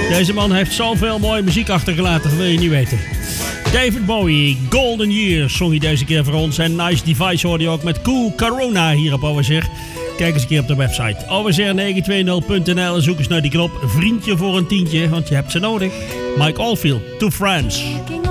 Deze man heeft zoveel mooie muziek achtergelaten, dat wil je niet weten. David Bowie, Golden Years, zong hij deze keer voor ons. En Nice Device hoorde je ook met Cool Corona hier op OSR. Kijk eens een keer op de website osr920.nl en zoek eens naar die knop Vriendje voor een tientje, want je hebt ze nodig. Mike Oldfield, To Friends.